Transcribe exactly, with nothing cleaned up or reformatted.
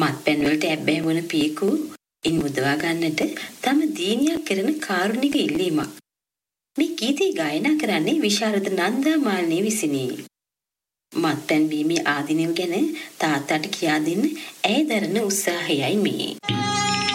මත්පැන් වලට ඇබ්බැහි වුණ පියෙකු ඉන් මුදවා ගන්නට තම දීනියක් කරන කාරුණික ඉල්ලීමක්. මේ ගීතය ගායනා කරන්නේ විශාරද නන්දා මාලිනී විසිනි. මත්පැන් බීමේ ආදීනව ගැන තාත්තාට කියා දෙන්න ඇය දරන උත්සාහයයි මේ.